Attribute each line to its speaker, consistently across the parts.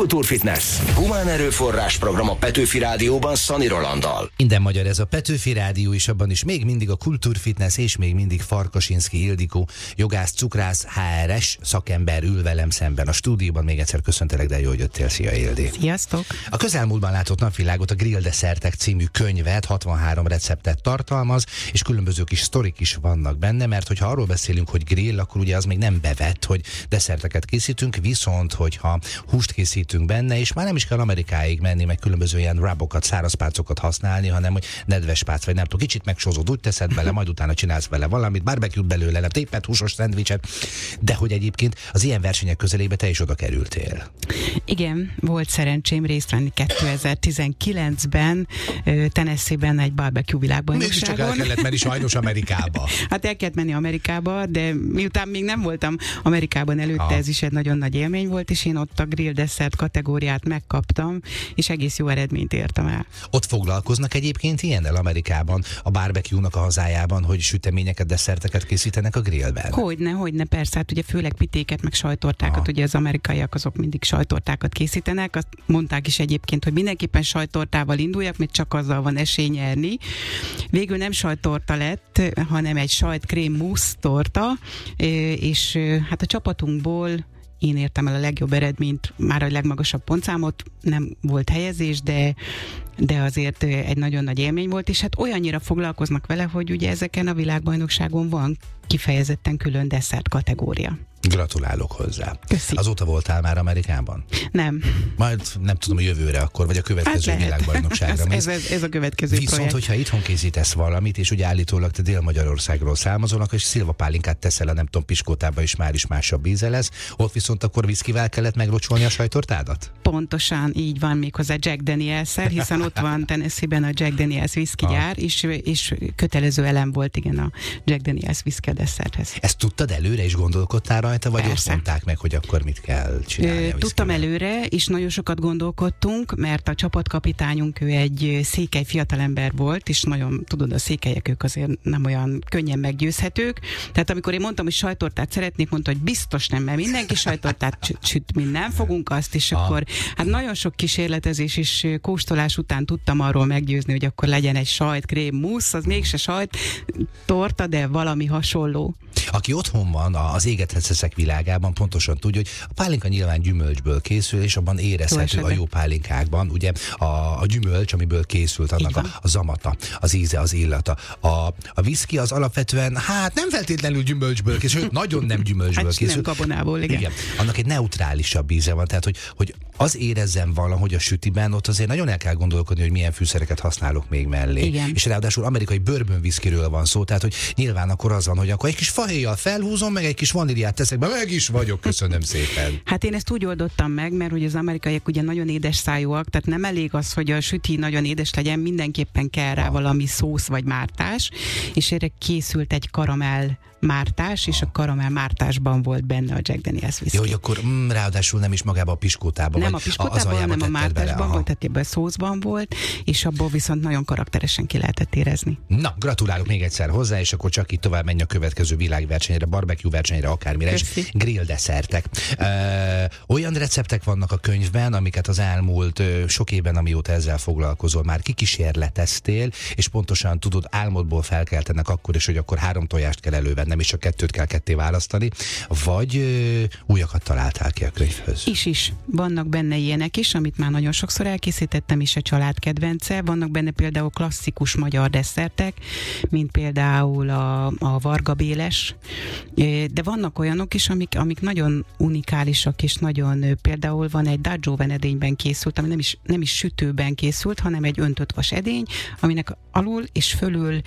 Speaker 1: Kultúrfitness. Humán erőforrás program a Petőfi Rádióban Szani Rolanddal.
Speaker 2: Minden magyar ez a Petőfi Rádió, és abban is még mindig a Kultúrfitness, és még mindig Farkasinszky Ildikó, jogász, cukrász, HRS szakember ül velem szemben a stúdióban. Még egyszer köszöntelek, de jó, hogy jöttél. Szia, Ildi.
Speaker 3: Sziasztok!
Speaker 2: A közelmúltban látott napvilágot a Grill Dessertek című könyvet, 63 receptet tartalmaz, és különböző kis sztorik is vannak benne, mert hogyha arról beszélünk, hogy grill, akkor ugye az még nem bevett, hogy desszerteket készítünk, viszont hogyha húst készítünk benne, és már nem is kell Amerikáig menni, meg különböző ilyen rabokat, szárazpácokat használni, hanem hogy nedves pác, vagy nem tudom, kicsit megsózod, úgy teszed bele, majd utána csinálsz bele valamit, barbecue belőle, nem tépet, húsos szendvicset, de hogy egyébként az ilyen versenyek közelébe te is oda kerültél.
Speaker 3: Igen, volt szerencsém részt venni 2019-ben Tennessee-ben egy barbecue világbajnokságon.
Speaker 2: Mégis csak el kellett menni sajnos Amerikába.
Speaker 3: Hát el kellett menni Amerikába, de miután még nem voltam Amerikában előtte, ez is egy nagyon nagy élmény volt, és én ott a grill dessert kategóriát megkaptam, és egész jó eredményt értem el.
Speaker 2: Ott foglalkoznak egyébként ilyennel Amerikában, a barbecue-nak a hazájában, hogy süteményeket, desszerteket készítenek a grillben?
Speaker 3: Hogyne, persze, hát ugye főleg pitéket, meg sajtortákat, ugye az amerikaiak azok mindig sajtortákat készítenek, azt mondták is egyébként, hogy mindenképpen sajtortával induljak, mert csak azzal van esély nyerni. Végül nem sajtorta lett, hanem egy sajtkrém mousse torta, és hát a csapatunkból én értem el a legjobb eredményt, már a legmagasabb pontszámot, nem volt helyezés, de azért egy nagyon nagy élmény volt, és hát olyannyira foglalkoznak vele, hogy ugye ezeken a világbajnokságon van kifejezetten külön desszert kategória.
Speaker 2: Gratulálok hozzá.
Speaker 3: Köszi.
Speaker 2: Azóta voltál már Amerikában?
Speaker 3: Nem.
Speaker 2: Majd nem tudom, a jövőre akkor, vagy a következő világbajnokságra.
Speaker 3: Ez a következő
Speaker 2: viszont,
Speaker 3: projekt.
Speaker 2: hogyha itthon készítesz valamit, és ugye állítólag te Dél-Magyarországról származolnak, és szilvapálinkát teszel a nem tudom Piskótába, és már is másabb íze lesz, ott viszont akkor viszkivel kellett meglocsolni a sajtortádat?
Speaker 3: Pontosan így van, méghozzá Jack Daniels-szel, hiszen ott van Tennessee-ben a Jack Daniels whisky gyár, és kötelező elem volt, igen, a Jack Daniels whisky desszerthez.
Speaker 2: Ezt tudtad előre, és gondolkodtál rajta, vagy
Speaker 3: Persze.
Speaker 2: ott mondták meg, hogy akkor mit kell csinálni?
Speaker 3: Tudtam előre, és nagyon sokat gondolkodtunk, mert a csapatkapitányunk, ő egy székely fiatalember volt, és nagyon, tudod, a székelyek ők azért nem olyan könnyen meggyőzhetők. Tehát amikor én mondtam, hogy sajtortát szeretnék, mondta, hogy biztos nem, mert mindenki sajtortát süt, mi nem fogunk azt, és akkor hát nagyon sok kísérletezés és kóstolás után tudtam arról meggyőzni, hogy akkor legyen egy sajtkrém mousse, az mégse sajt torta, de valami hasonló.
Speaker 2: Aki otthon van az égetett szeszek világában, pontosan tudja, hogy a pálinka nyilván gyümölcsből készül, és abban érezhető a jó pálinkákban, ugye a gyümölcs, amiből készült, annak a zamata, az íze, az illata. A whisky az alapvetően, hát nem feltétlenül gyümölcsből készül, sőt, nagyon nem gyümölcsből készül.
Speaker 3: Nem gabonából, igen.
Speaker 2: Annak egy neutrálisabb íze van, tehát hogy az érezzen valahogy a sütiben, ott azért nagyon el kell gondolkodni, hogy milyen fűszereket használok még mellé.
Speaker 3: Igen.
Speaker 2: És ráadásul amerikai bourbon whiskyről van szó, tehát hogy nyilván akkor az van, hogy akkor egy kis fahéjjal felhúzom, meg egy kis vaníliát teszek be, meg is vagyok, köszönöm szépen.
Speaker 3: Hát én ezt úgy oldottam meg, mert ugye az amerikaiak ugye nagyon édes szájúak, tehát nem elég az, hogy a süti nagyon édes legyen, mindenképpen kell rá valami szósz vagy mártás, és erre készült egy karamell mártás, és a karamell mártásban volt benne a Jack Daniels whisky.
Speaker 2: Jó, hogy akkor ráadásul nem is magába a piskótában,
Speaker 3: nem a piskótában, hanem a mártásban volt, tehát ebben szószban volt, és abból viszont nagyon karakteresen ki lehetett érezni.
Speaker 2: Na, gratulálok még egyszer hozzá, és akkor csak itt tovább menj a következő világversenyre, barbecue versenyre, akármire is. Grill desszertek. Olyan receptek vannak a könyvben, amiket az elmúlt sok évben, amióta ezzel foglalkozol, már kikísérleteztél, és pontosan tudod, álmodból felkeltenek akkor is, hogy akkor 3 tojást kell elővennem, és csak 2-t kell ketté választani, vagy újakat találtál ki a könyvhöz?
Speaker 3: Is. Vannak benne ilyenek is, amit már nagyon sokszor elkészítettem, és a család kedvence. Vannak benne például klasszikus magyar desszertek, mint például a vargabéles, de vannak olyanok is, amik nagyon unikálisak, és nagyon, például van egy Daggio venedényben készült, ami nem is sütőben készült, hanem egy öntött vas edény, aminek alul és fölül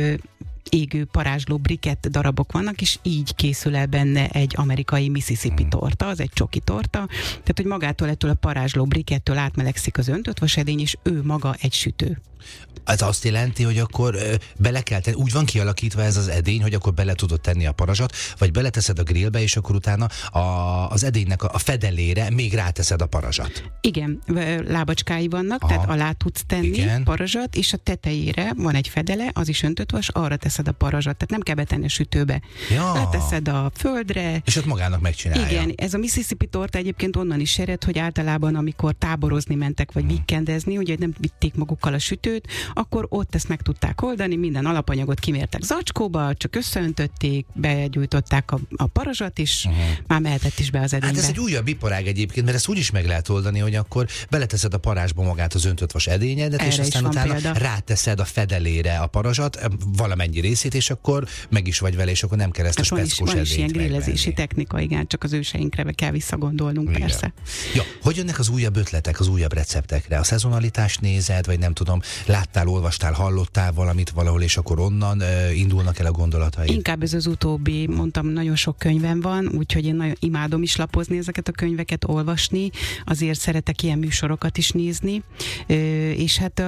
Speaker 3: égő parázsló brikett darabok vannak, és így készül el benne egy amerikai Mississippi torta, az egy csoki torta, tehát hogy magától ettől a parázsló brikettől átmelegszik az öntött vasedény, és ő maga egy sütő.
Speaker 2: Ez azt jelenti, hogy akkor bele kell tenni, úgy van kialakítva ez az edény, hogy akkor bele tudod tenni a parazsat, vagy beleteszed a grillbe, és akkor utána az edénynek a fedelére még ráteszed a parazsat.
Speaker 3: Igen, lábacskái vannak, tehát alá tudsz tenni parazsat, és a tetejére van egy fedele, az is öntött vas, arra teszed leteszed a parazsat, tehát nem kell betenni a sütőbe.
Speaker 2: Ja.
Speaker 3: Leteszed a földre.
Speaker 2: És ott magának megcsinálja.
Speaker 3: Igen, ez a Mississippi torta egyébként onnan is ered, hogy általában amikor táborozni mentek, vagy weekendezni, ugye nem vitték magukkal a sütőt, akkor ott ezt meg tudták oldani, minden alapanyagot kimértek zacskóba, csak összeöntötték, begyújtották a parazsat, és már mehetett is be az edénybe.
Speaker 2: Hát ez egy újabb iparág egyébként, mert ezt úgy is meg lehet oldani, hogy akkor beleteszed a parázsba magát az öntött vas edényedet, és aztán utána ráteszed a fedelére a parazsat, valamennyi részét, és akkor meg is vagy vele, és akkor nem kell ezt a speckós edényt
Speaker 3: van is ilyen grillezési technika, igen, csak az őseinkre kell visszagondolnunk, igen. Persze.
Speaker 2: Ja, hogy jönnek az újabb ötletek, az újabb receptekre? A szezonalitást nézed, vagy nem tudom, láttál, olvastál, hallottál valamit valahol, és akkor onnan indulnak el a gondolatai?
Speaker 3: Inkább ez az utóbbi, mondtam, nagyon sok könyvem van, úgyhogy én nagyon imádom is lapozni ezeket a könyveket, olvasni, azért szeretek ilyen műsorokat is nézni, és hát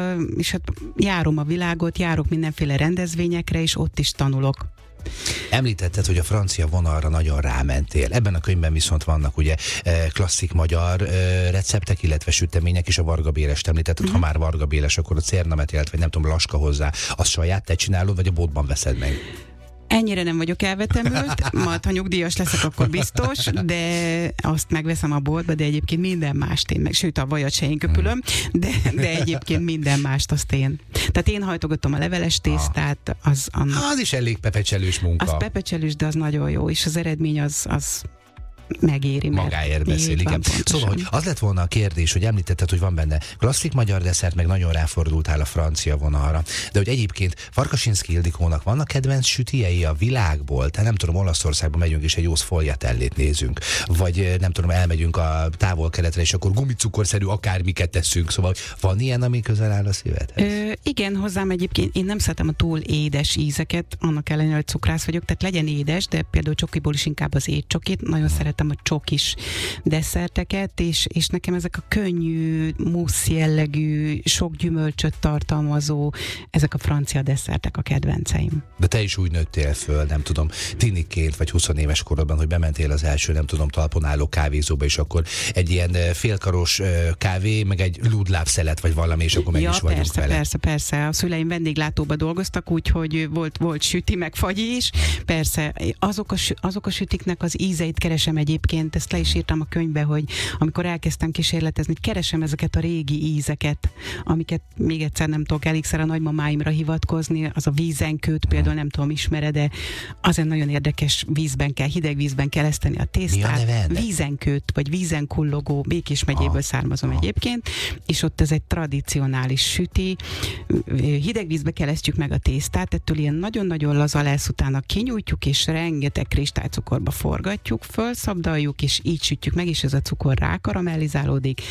Speaker 3: járom a világot, járok mindenféle rendezvényekre, és ott is tanulok.
Speaker 2: Említetted, hogy a francia vonalra nagyon rámentél. Ebben a könyvben viszont vannak ugye klasszik magyar receptek, illetve sütemények is. A vargabélest említetted, ha már vargabéles, akkor a cérnametélt, vagy nem tudom, laska hozzá, azt saját te csinálod, vagy a boltban veszed meg?
Speaker 3: Ennyire nem vagyok elvetemült, majd ha nyugdíjas leszek, akkor biztos, de azt megveszem a boltba, de egyébként minden mást én meg, sőt a vajat se én köpülöm, de egyébként minden mást azt én. Tehát én hajtogatom a leveles tésztát, az
Speaker 2: is elég pepecselős munka.
Speaker 3: Az pepecselős, de az nagyon jó, és az eredmény az megéri.
Speaker 2: Magáért beszél, igen. Szóval, hogy az lett volna a kérdés, hogy említetted, hogy van benne klasszik magyar desszert, meg nagyon ráfordultál a francia vonalra. De hogy egyébként Farkasinszky Ildikónak vannak kedvenc sütiei a világból? Tehát nem tudom, Olaszországba megyünk és egy jó szfogliatellét nézünk. Vagy nem tudom, elmegyünk a távol-keletre, és akkor gumicukorszerű akármiket teszünk. Szóval van ilyen, ami közel áll a szívedhez?
Speaker 3: Igen, hozzám egyébként én nem szeretem a túl édes ízeket, annak ellenére, hogy cukrász vagyok, tehát legyen édes, de például csokiból is inkább az étcsokit. Nagyon szeretem a csokis desszerteket, és nekem ezek a könnyű, mussz jellegű, sok gyümölcsöt tartalmazó, ezek a francia desszertek a kedvenceim.
Speaker 2: De te is úgy nőttél föl, nem tudom, tiniként vagy 20 éves korodban, hogy bementél az első, nem tudom, talpon álló kávézóba, és akkor egy ilyen félkaros kávé, meg egy lúdlábszelet, vagy valami, és akkor meg is vagyunk vele.
Speaker 3: Persze. A szüleim vendéglátóba dolgoztak, úgyhogy volt süti, meg fagyi is. Persze, azok a sütiknek az ízeit keresem egyébként, ezt le is írtam a könyvbe, hogy amikor elkezdtem kísérletezni, keresem ezeket a régi ízeket, amiket még egyszer nem tudok elégszer a nagymamáimra hivatkozni, az a vízenkőt például nem tudom, ismered-e, azért nagyon érdekes vízben kell, hideg vízben kell eszteni a tésztát. Vízenkőt, vagy vízenkullogó, Békés megyéből származom egyébként, és ott ez egy tradicionális süti, hideg vízbe kell esztjük meg a tésztát, ettől ilyen nagyon-nagyon laza lesz, utána kinyújtjuk, és rengeteg kristálycukorba forgatjuk, felszabdaljuk, és így sütjük meg, és ez a cukor rákaramellizálódik.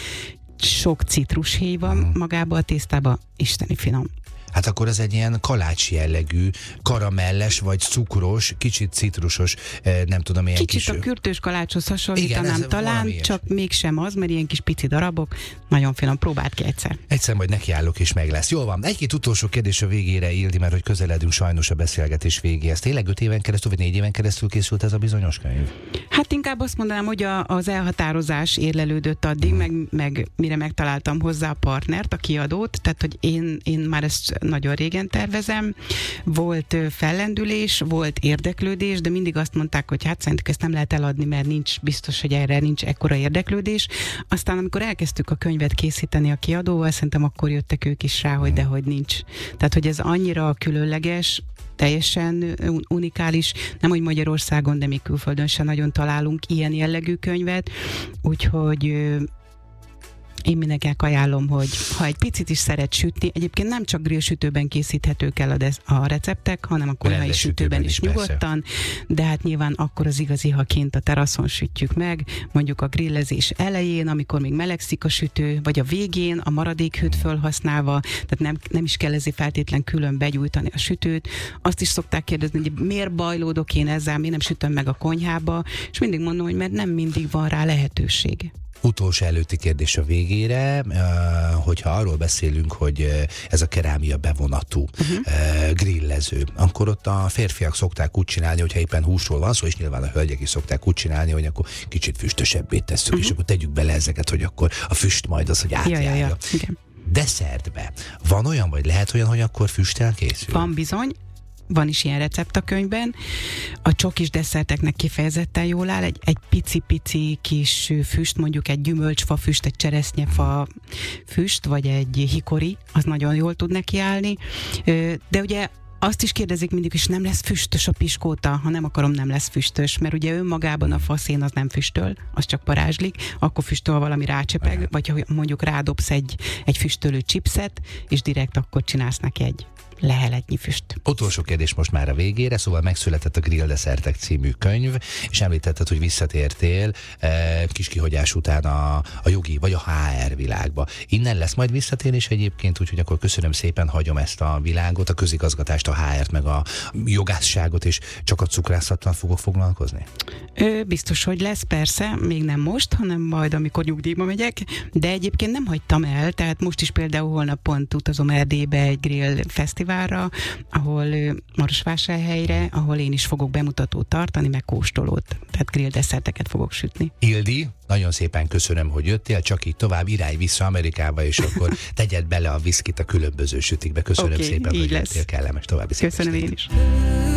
Speaker 3: Sok citrushéj van magába a tésztába, isteni finom.
Speaker 2: Hát akkor ez egy ilyen kalács jellegű, karamelles vagy cukros, kicsit citrusos, nem tudom, ilyen
Speaker 3: kicsit
Speaker 2: kis...
Speaker 3: a kürtős kalácshoz hasonlítanám talán, csak mégsem az, mert ilyen kis pici darabok, nagyon finom, próbáld ki egyszer.
Speaker 2: Egyszer majd nekiállok és meg lesz. Jól van, egy-két utolsó kérdés a végére, Ildi, mert hogy közeledünk sajnos a beszélgetés végéhez. Tényleg 5 éven keresztül, vagy 4 éven keresztül készült ez a bizonyos könyv?
Speaker 3: Hát inkább azt mondanám, hogy az elhatározás érlelődött addig, meg mire megtaláltam hozzá a partnert, a kiadót, tehát hogy én már ezt nagyon régen tervezem. Volt fellendülés, volt érdeklődés, de mindig azt mondták, hogy hát szerintük ezt nem lehet eladni, mert nincs biztos, hogy erre nincs ekkora érdeklődés. Aztán amikor elkezdtük a könyvet készíteni a kiadóval, szerintem akkor jöttek ők is rá, hogy dehogy nincs. Tehát, hogy ez annyira különleges, teljesen unikális, nem hogy Magyarországon, de még külföldön sem nagyon találunk ilyen jellegű könyvet, úgyhogy én mindenkinek ajánlom, hogy ha egy picit is szeret sütni, egyébként nem csak grillsütőben készíthetők el a receptek, hanem a konyhai sütőben is nyugodtan, de hát nyilván akkor az igazi, ha kint a teraszon sütjük meg, mondjuk a grillezés elején, amikor még melegszik a sütő, vagy a végén a maradékhőt felhasználva, tehát nem is kell ezért feltétlen külön begyújtani a sütőt. Azt is szokták kérdezni, hogy miért bajlódok én ezzel, miért nem sütöm meg a konyhába, és mindig mondom, hogy mert nem mindig van rá lehetőség.
Speaker 2: Utolsó előtti kérdés a végére, hogyha arról beszélünk, hogy ez a kerámia bevonatú grillező, akkor ott a férfiak szokták úgy csinálni, hogyha éppen húsról van szó, és nyilván a hölgyek is szokták úgy csinálni, hogy akkor kicsit füstösebbé tesszük, és akkor tegyük bele ezeket, hogy akkor a füst majd az, hogy átjárja.
Speaker 3: Igen.
Speaker 2: Desszertbe van olyan, vagy lehet olyan, hogy akkor füsttel készül?
Speaker 3: Van bizony. van is ilyen recept a könyvben. A csokis desszerteknek kifejezetten jól áll, egy pici-pici kis füst, mondjuk egy gyümölcsfa füst, egy cseresznyefa füst, vagy egy hikori, az nagyon jól tud neki állni. De ugye azt is kérdezik mindig, és nem lesz füstös a piskóta? Ha nem akarom, nem lesz füstös, mert ugye önmagában a faszén az nem füstöl, az csak parázslik, akkor füstöl valami rácsepeg, vagy ha mondjuk rádobsz egy füstölő chipset, és direkt akkor csinálsz neki egy leheletnyi füst.
Speaker 2: Utolsó kérdés most már a végére, szóval megszületett a Grill Desszertek című könyv, és említetted, hogy visszatértél kis kihagyás után a jogi vagy a HR világba. Innen lesz majd visszatérés egyébként, úgyhogy akkor köszönöm szépen, hagyom ezt a világot, a közigazgatást, a HR-t, meg a jogászságot, és csak a cukrászattal fogok foglalkozni?
Speaker 3: Biztos, hogy lesz, persze, még nem most, hanem majd, amikor nyugdíjba megyek, de egyébként nem hagytam el, tehát most is például holnap pont utazom Erdélybe egy grill fesztiválra, ahol Marosvásárhelyre, ahol én is fogok bemutatót tartani, meg kóstolót, tehát grill desszerteket fogok sütni.
Speaker 2: Ildi, nagyon szépen köszönöm, hogy jöttél, csak így tovább irány vissza Amerikába, és akkor tegyed bele a viszkit a különböző sütikbe. Köszönöm szépen, hogy jöttél, kellemes további szép
Speaker 3: Köszönöm
Speaker 2: estét.
Speaker 3: én is.